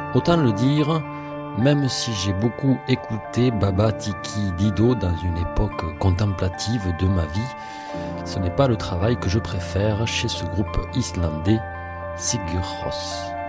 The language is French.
Autant le dire, même si j'ai beaucoup écouté Baba Tiki Dido dans une époque contemplative de ma vie, ce n'est pas le travail que je préfère chez ce groupe islandais Sigur Rós.